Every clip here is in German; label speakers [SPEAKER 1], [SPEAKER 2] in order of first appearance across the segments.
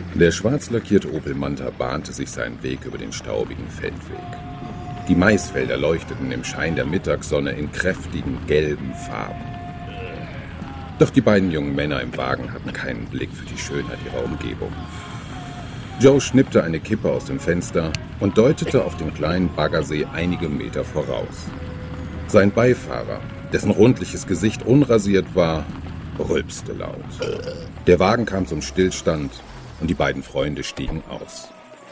[SPEAKER 1] Der schwarz lackierte Opel Manta bahnte sich seinen Weg über den staubigen Feldweg. Die Maisfelder leuchteten im Schein der Mittagssonne in kräftigen, gelben Farben. Doch die beiden jungen Männer im Wagen hatten keinen Blick für die Schönheit ihrer Umgebung. Joe schnippte eine Kippe aus dem Fenster und deutete auf den kleinen Baggersee einige Meter voraus. Sein Beifahrer, dessen rundliches Gesicht unrasiert war, rülpste laut. Der Wagen kam zum Stillstand und die beiden Freunde stiegen aus.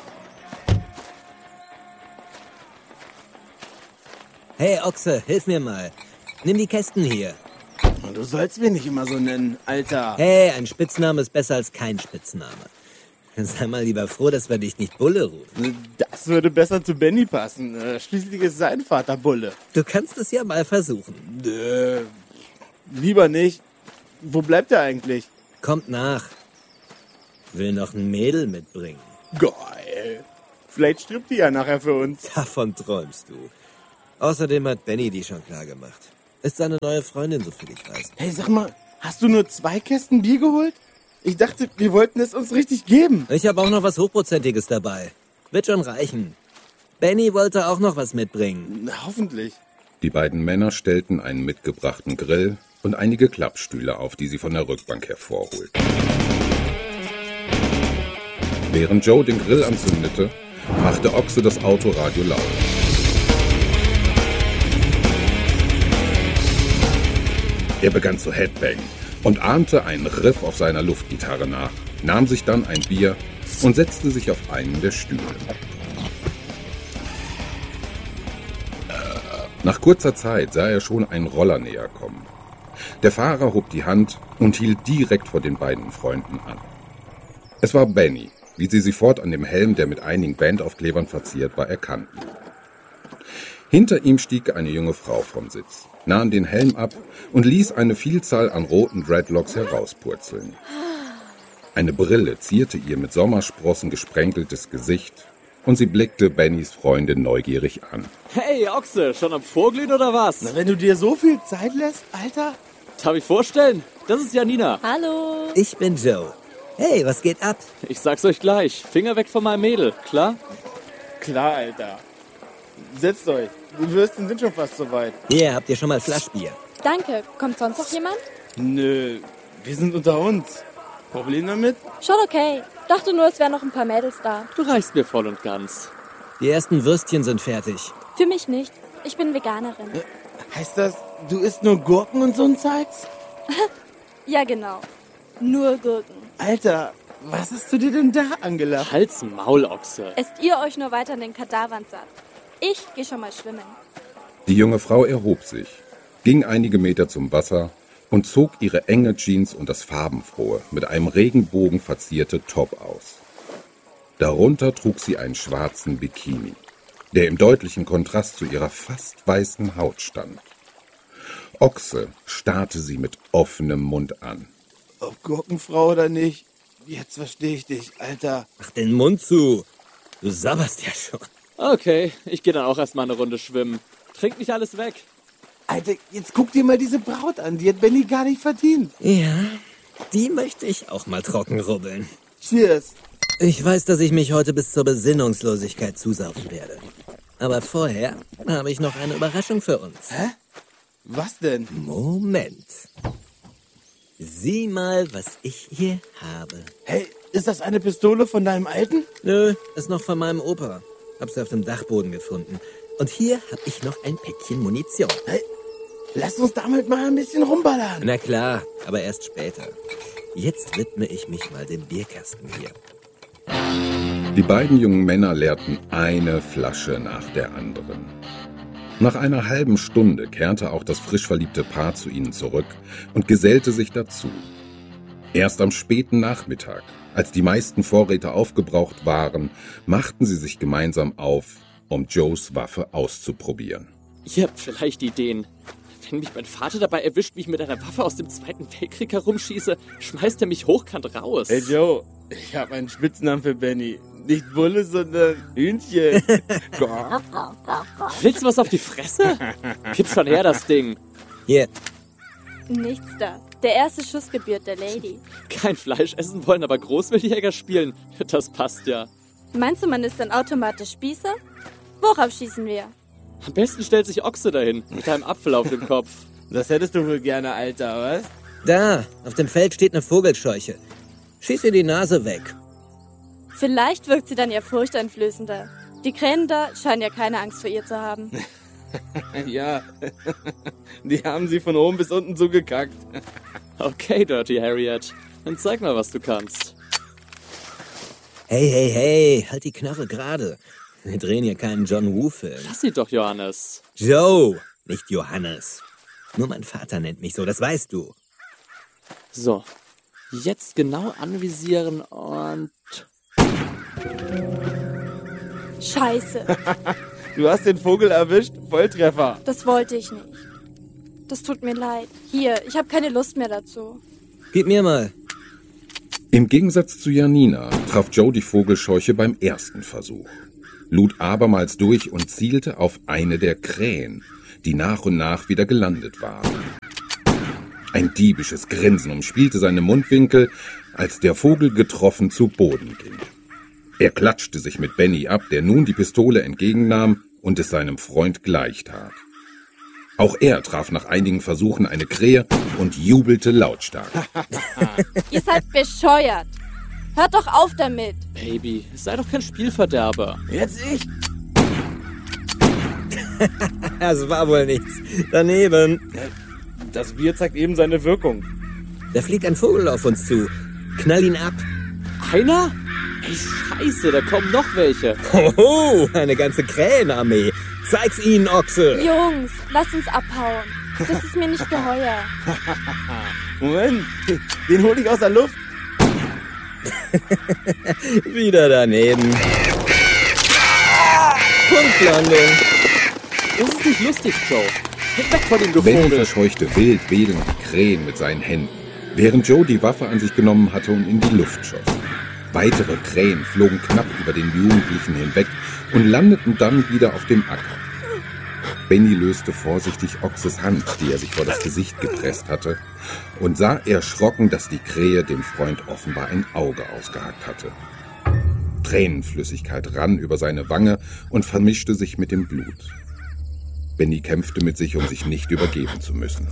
[SPEAKER 2] Hey Ochse, hilf mir mal. Nimm die Kästen hier.
[SPEAKER 3] Und du sollst mich nicht immer so nennen, Alter.
[SPEAKER 2] Hey, ein Spitzname ist besser als kein Spitzname. Sei mal lieber froh, dass wir dich nicht Bulle rufen.
[SPEAKER 3] Das würde besser zu Benny passen. Schließlich ist sein Vater Bulle.
[SPEAKER 2] Du kannst es ja mal versuchen.
[SPEAKER 3] Lieber nicht. Wo bleibt er eigentlich?
[SPEAKER 2] Kommt nach. Will noch ein Mädel mitbringen.
[SPEAKER 3] Geil. Vielleicht stirbt die ja nachher für uns.
[SPEAKER 2] Davon träumst du. Außerdem hat Benny die schon klar gemacht. Ist seine neue Freundin, so viel ich weiß.
[SPEAKER 3] Hey, sag mal, hast du nur 2 Kästen Bier geholt? Ich dachte, wir wollten es uns richtig geben.
[SPEAKER 2] Ich habe auch noch was Hochprozentiges dabei. Wird schon reichen. Benny wollte auch noch was mitbringen.
[SPEAKER 3] Hoffentlich.
[SPEAKER 1] Die beiden Männer stellten einen mitgebrachten Grill und einige Klappstühle auf, die sie von der Rückbank hervorholten. Während Joe den Grill anzündete, machte Ochse das Autoradio laut. Er begann zu headbangen und ahmte einen Riff auf seiner Luftgitarre nach, nahm sich dann ein Bier und setzte sich auf einen der Stühle. Nach kurzer Zeit sah er schon einen Roller näher kommen. Der Fahrer hob die Hand und hielt direkt vor den beiden Freunden an. Es war Benny, wie sie sofort an dem Helm, der mit einigen Bandaufklebern verziert war, erkannten. Hinter ihm stieg eine junge Frau vom Sitz, nahm den Helm ab und ließ eine Vielzahl an roten Dreadlocks herauspurzeln. Eine Brille zierte ihr mit Sommersprossen gesprenkeltes Gesicht und sie blickte Bennys Freundin neugierig an.
[SPEAKER 4] Hey, Ochse, schon am Vorglühen oder was?
[SPEAKER 3] Na, wenn du dir so viel Zeit lässt, Alter.
[SPEAKER 4] Darf ich vorstellen? Das ist Janina.
[SPEAKER 5] Hallo.
[SPEAKER 2] Ich bin Joe. Hey, was geht ab?
[SPEAKER 4] Ich sag's euch gleich. Finger weg von meinem Mädel, klar?
[SPEAKER 3] Klar, Alter. Setzt euch. Die Würstchen sind schon fast soweit.
[SPEAKER 2] Hier, habt ihr schon mal Flaschbier?
[SPEAKER 5] Danke. Kommt sonst noch jemand?
[SPEAKER 3] Nö, wir sind unter uns. Problem damit?
[SPEAKER 5] Schon okay. Dachte nur, es wären noch ein paar Mädels da.
[SPEAKER 4] Du reichst mir voll und ganz.
[SPEAKER 2] Die ersten Würstchen sind fertig.
[SPEAKER 5] Für mich nicht. Ich bin Veganerin.
[SPEAKER 3] Heißt das, du isst nur Gurken und so ein Zeugs?
[SPEAKER 5] Ja, genau. Nur Gurken.
[SPEAKER 3] Alter, was hast du dir denn da angelacht?
[SPEAKER 4] Halt's Maul, Ochse.
[SPEAKER 5] Esst ihr euch nur weiter an den Kadavern satt. Ich gehe schon mal schwimmen.
[SPEAKER 1] Die junge Frau erhob sich, ging einige Meter zum Wasser und zog ihre enge Jeans und das farbenfrohe, mit einem Regenbogen verzierte Top aus. Darunter trug sie einen schwarzen Bikini, der im deutlichen Kontrast zu ihrer fast weißen Haut stand. Ochse starrte sie mit offenem Mund an.
[SPEAKER 3] Ob Gurkenfrau oder nicht, jetzt verstehe ich dich, Alter.
[SPEAKER 2] Mach den Mund zu. Du sabberst ja schon.
[SPEAKER 4] Okay, ich gehe dann auch erstmal eine Runde schwimmen. Trink nicht alles weg.
[SPEAKER 3] Alter, jetzt guck dir mal diese Braut an, die hat Benny gar nicht verdient.
[SPEAKER 2] Ja, die möchte ich auch mal trocken rubbeln.
[SPEAKER 3] Cheers.
[SPEAKER 2] Ich weiß, dass ich mich heute bis zur Besinnungslosigkeit zusaufen werde. Aber vorher habe ich noch eine Überraschung für uns.
[SPEAKER 3] Hä? Was denn?
[SPEAKER 2] Moment. Sieh mal, was ich hier habe.
[SPEAKER 3] Hey, ist das eine Pistole von deinem Alten?
[SPEAKER 2] Nö, ist noch von meinem Opa. Hab sie auf dem Dachboden gefunden. Und hier habe ich noch ein Päckchen Munition.
[SPEAKER 3] Hey, lass uns damit mal ein bisschen rumballern.
[SPEAKER 2] Na klar, aber erst später. Jetzt widme ich mich mal dem Bierkasten hier.
[SPEAKER 1] Die beiden jungen Männer leerten eine Flasche nach der anderen. Nach einer halben Stunde kehrte auch das frisch verliebte Paar zu ihnen zurück und gesellte sich dazu. Erst am späten Nachmittag, als die meisten Vorräte aufgebraucht waren, machten sie sich gemeinsam auf, um Joes Waffe auszuprobieren.
[SPEAKER 4] Ihr habt vielleicht Ideen. Wenn mich mein Vater dabei erwischt, wie ich mit einer Waffe aus dem Zweiten Weltkrieg herumschieße, schmeißt er mich hochkant raus.
[SPEAKER 3] Hey Joe, ich habe einen Spitznamen für Benny. Nicht Bulle, sondern Hühnchen.
[SPEAKER 4] Willst du was auf die Fresse? Gib schon her, das Ding.
[SPEAKER 2] Hier,
[SPEAKER 5] Nichts da. Der erste Schuss gebührt der Lady.
[SPEAKER 4] Kein Fleisch essen wollen, aber Großwildjäger spielen. Das passt ja.
[SPEAKER 5] Meinst du, man ist ein automatisch Spießer? Worauf schießen wir?
[SPEAKER 4] Am besten stellt sich Ochse dahin, mit einem Apfel auf dem Kopf.
[SPEAKER 3] Das hättest du wohl gerne, Alter, was?
[SPEAKER 2] Da, auf dem Feld steht eine Vogelscheuche. Schieß ihr die Nase weg.
[SPEAKER 5] Vielleicht wirkt sie dann ja furchteinflößender. Die Krähen da scheinen ja keine Angst vor ihr zu haben.
[SPEAKER 3] Ja, die haben sie von oben bis unten zugekackt.
[SPEAKER 4] Okay, Dirty Harriet. Dann zeig mal, was du kannst.
[SPEAKER 2] Hey, halt die Knarre gerade. Wir drehen hier keinen John Woo-Film.
[SPEAKER 4] Lass sie doch, Johannes.
[SPEAKER 2] Joe, nicht Johannes. Nur mein Vater nennt mich so, das weißt du.
[SPEAKER 4] So, jetzt genau anvisieren und...
[SPEAKER 5] Scheiße,
[SPEAKER 3] Du hast den Vogel erwischt, Volltreffer.
[SPEAKER 5] das wollte ich nicht. Das tut mir leid. Hier, ich habe keine Lust mehr dazu.
[SPEAKER 2] Gib mir mal.
[SPEAKER 1] Im Gegensatz zu Janina traf Joe die Vogelscheuche beim ersten Versuch, lud abermals durch und zielte auf eine der Krähen, die nach und nach wieder gelandet waren. Ein diebisches Grinsen umspielte seine Mundwinkel, als der Vogel getroffen zu Boden ging. Er klatschte sich mit Benny ab, der nun die Pistole entgegennahm und es seinem Freund gleichtat. Auch er traf nach einigen Versuchen eine Krähe und jubelte lautstark.
[SPEAKER 5] Ihr seid bescheuert. Hört doch auf damit.
[SPEAKER 4] Baby, sei doch kein Spielverderber.
[SPEAKER 3] Jetzt ich.
[SPEAKER 2] Das war wohl nichts. Daneben.
[SPEAKER 3] Das Bier zeigt eben seine Wirkung.
[SPEAKER 2] Da fliegt ein Vogel auf uns zu. Knall ihn ab.
[SPEAKER 4] Einer? Ey, scheiße, da kommen noch welche.
[SPEAKER 2] Hoho, eine ganze Krähenarmee. Zeig's ihnen, Ochse.
[SPEAKER 5] Jungs, lasst uns abhauen. Das ist mir nicht geheuer.
[SPEAKER 3] Moment, den hol ich aus der Luft.
[SPEAKER 2] Wieder daneben. Punktlandung.
[SPEAKER 4] Das ist nicht lustig, Joe. Geh weg von dem, du
[SPEAKER 1] Benny
[SPEAKER 4] Vogel.
[SPEAKER 1] verscheuchte wild wedelnd die Krähen mit seinen Händen, während Joe die Waffe an sich genommen hatte und in die Luft schoss. Weitere Krähen flogen knapp über den Jugendlichen hinweg und landeten dann wieder auf dem Acker. Benny löste vorsichtig Ochses Hand, die er sich vor das Gesicht gepresst hatte, und sah erschrocken, dass die Krähe dem Freund offenbar ein Auge ausgehackt hatte. Tränenflüssigkeit rann über seine Wange und vermischte sich mit dem Blut. Benny kämpfte mit sich, um sich nicht übergeben zu müssen.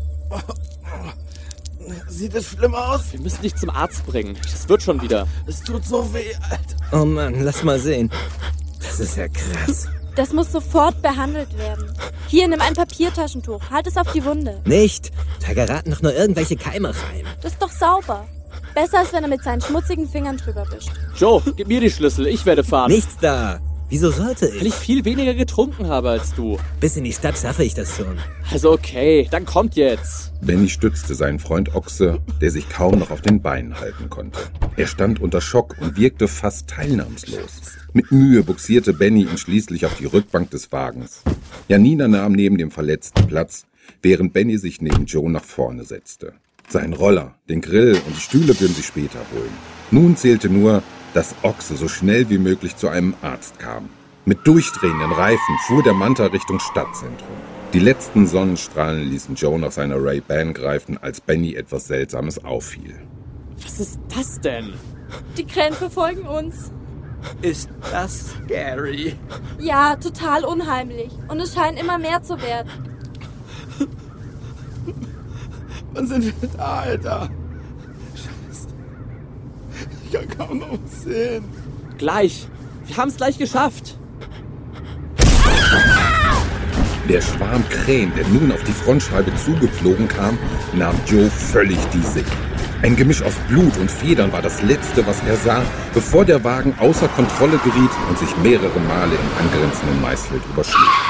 [SPEAKER 3] Sieht es schlimm aus?
[SPEAKER 4] Wir müssen dich zum Arzt bringen. Das wird schon wieder.
[SPEAKER 3] Es tut so weh, Alter.
[SPEAKER 2] Oh Mann, lass mal sehen. Das ist ja krass.
[SPEAKER 5] Das muss sofort behandelt werden. Hier, nimm ein Papiertaschentuch. Halt es auf die Wunde.
[SPEAKER 2] Nicht. Da geraten doch nur irgendwelche Keime rein.
[SPEAKER 5] Das ist doch sauber. Besser, als wenn er mit seinen schmutzigen Fingern drüber wischt.
[SPEAKER 4] Joe, gib mir die Schlüssel. Ich werde fahren.
[SPEAKER 2] Nichts da. Wieso sollte
[SPEAKER 4] Weil ich
[SPEAKER 2] ich?
[SPEAKER 4] viel weniger getrunken habe als du.
[SPEAKER 2] Bis in die Stadt schaffe ich das schon.
[SPEAKER 4] Also okay, dann kommt jetzt.
[SPEAKER 1] Benny stützte seinen Freund Ochse, der sich kaum noch auf den Beinen halten konnte. Er stand unter Schock und wirkte fast teilnahmslos. Mit Mühe buxierte Benny ihn schließlich auf die Rückbank des Wagens. Janina nahm neben dem Verletzten Platz, während Benny sich neben Joe nach vorne setzte. Sein Roller, den Grill und die Stühle würden sie später holen. Nun zählte nur, dass Ochse so schnell wie möglich zu einem Arzt kam. Mit durchdrehenden Reifen fuhr der Manta Richtung Stadtzentrum. Die letzten Sonnenstrahlen ließen Joe nach seiner Ray-Ban greifen, als Benny etwas Seltsames auffiel.
[SPEAKER 4] Was ist das denn?
[SPEAKER 5] Die Krähen verfolgen uns.
[SPEAKER 2] Ist das scary?
[SPEAKER 5] Ja, total unheimlich. Und es scheint immer mehr zu werden.
[SPEAKER 3] Wann sind wir da, Alter? Scheiße. Ich kann kaum noch was sehen.
[SPEAKER 4] Gleich. Wir haben es gleich geschafft.
[SPEAKER 1] Der Schwarm Krähen, der nun auf die Frontscheibe zugeflogen kam, nahm Joe völlig die Sicht. Ein Gemisch aus Blut und Federn war das Letzte, was er sah, bevor der Wagen außer Kontrolle geriet und sich mehrere Male im angrenzenden Maisfeld überschlug.